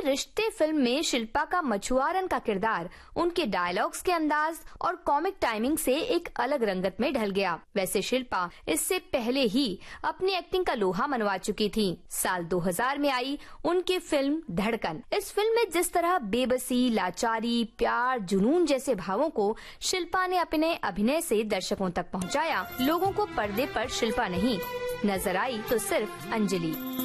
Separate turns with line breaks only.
रिश्ते फिल्म में शिल्पा का मछुआरन का किरदार उनके डायलॉग्स के अंदाज और कॉमिक टाइमिंग से एक अलग रंगत में ढल गया। वैसे शिल्पा इससे पहले ही अपनी एक्टिंग का लोहा मनवा चुकी थी। साल 2000 में आई उनकी फिल्म धड़कन। इस फिल्म में जिस तरह बेबसी, लाचारी, प्यार, जुनून जैसे भावों को शिल्पा ने अपने अभिनय से दर्शकों तक पहुंचाया, लोगों को पर्दे पर शिल्पा नहीं नजर आई तो सिर्फ अंजलि।